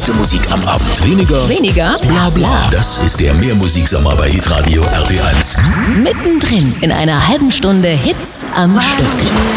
beste Musik am Abend. Weniger Bla bla. Das ist der Mehrmusiksommer bei Hitradio RT1. Mittendrin in einer halben Stunde Hits am Stück.